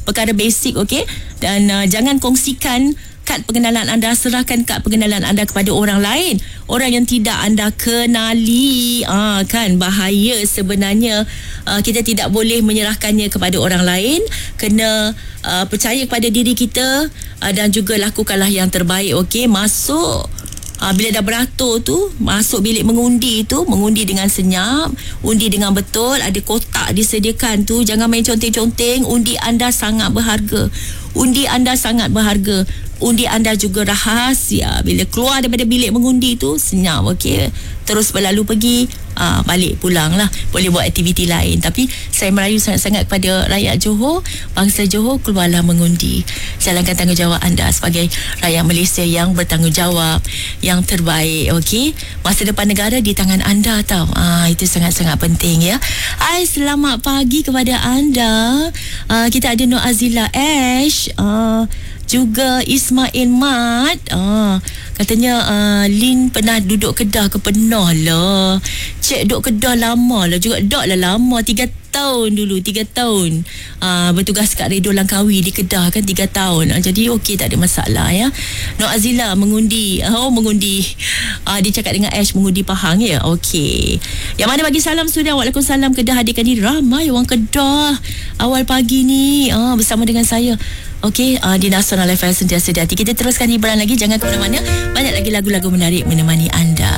perkara basic, okey. Dan jangan kongsikan kad pengenalan anda, serahkan kad pengenalan anda kepada orang lain, orang yang tidak anda kenali. Kan bahaya sebenarnya. Kita tidak boleh menyerahkannya kepada orang lain. Kena percaya kepada diri kita, dan juga lakukanlah yang terbaik. Okey, masuk bila dah beratur tu, masuk bilik mengundi tu, mengundi dengan senyap, undi dengan betul, ada kotak disediakan tu. Jangan main conteng-conteng. Undi anda sangat berharga. Undi anda sangat berharga. Undi anda juga rahasia. Bila keluar daripada bilik mengundi tu, senyap, okey. Terus berlalu pergi, balik pulang lah. Boleh buat aktiviti lain. Tapi saya merayu sangat-sangat kepada rakyat Johor, bangsa Johor, keluarlah mengundi. Jalankan tanggungjawab anda sebagai rakyat Malaysia yang bertanggungjawab, yang terbaik, okey. Masa depan negara di tangan anda tau. Itu sangat-sangat penting ya. Selamat pagi kepada anda. Kita ada Nur Azila Ash, juga Ismail Mat. Katanya Lin pernah duduk Kedah ke? Pernah lah. Cik duduk Kedah lama lah juga. Dok lah lama, 3 tahun dulu. 3 tahun bertugas kat Radio Langkawi di Kedah kan, 3 tahun. Jadi okey, tak ada masalah ya. Nur Azila mengundi. Mengundi. Dia cakap dengan Ash mengundi Pahang ya. Okey. Yang mana bagi salam sudah. Waalaikumsalam. Kedah hadirkan diri. Ramai orang Kedah awal pagi ni bersama dengan saya. Okey, di Nasional FM sentiasa di hati. Kita teruskan hiburan lagi. Jangan ke mana-mana. Banyak lagi lagu-lagu menarik menemani anda.